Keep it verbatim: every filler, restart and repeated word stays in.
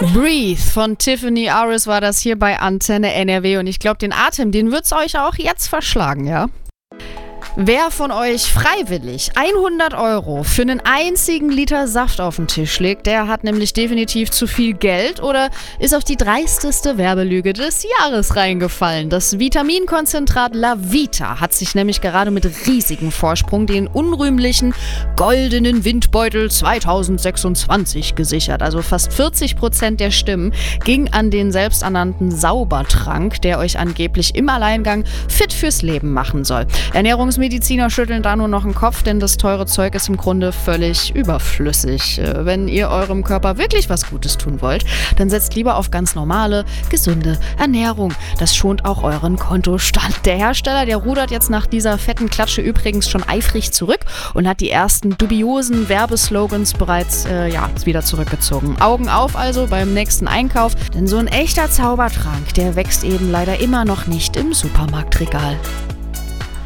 Breathe von Tiffany Aris war das hier bei Antenne N R W und ich glaube, den Atem, den wird's euch auch jetzt verschlagen, ja? Wer von euch freiwillig hundert Euro für einen einzigen Liter Saft auf den Tisch legt, der hat nämlich definitiv zu viel Geld oder ist auf die dreisteste Werbelüge des Jahres reingefallen. Das Vitaminkonzentrat LaVita hat sich nämlich gerade mit riesigem Vorsprung den unrühmlichen goldenen Windbeutel zweitausendsechsundzwanzig gesichert. Also fast vierzig Prozent der Stimmen ging an den selbsternannten Saubertrank, der euch angeblich im Alleingang fit fürs Leben machen soll. Ernährungsmittel Mediziner schütteln da nur noch den Kopf, denn das teure Zeug ist im Grunde völlig überflüssig. Wenn ihr eurem Körper wirklich was Gutes tun wollt, dann setzt lieber auf ganz normale, gesunde Ernährung. Das schont auch euren Kontostand. Der Hersteller, der rudert jetzt nach dieser fetten Klatsche übrigens schon eifrig zurück und hat die ersten dubiosen Werbeslogans bereits äh, ja, wieder zurückgezogen. Augen auf also beim nächsten Einkauf, denn so ein echter Zaubertrank, der wächst eben leider immer noch nicht im Supermarktregal.